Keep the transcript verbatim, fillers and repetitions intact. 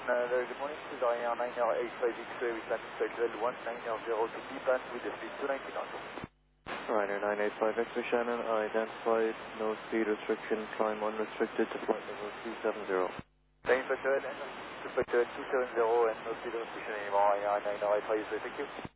Uh, very good morning. This is Ryanair nine R eighty-five X-ray with landing site level one nine R zero two B band with the speed two ninety knots. Ryanair nine eighty-five X-ray Shannon, identified, no speed restriction, climb unrestricted to flight level two seven zero. Thank you, Factor two seven zero and no speed restriction anymore. Ryanair nine R eighty-five X-ray, thank you.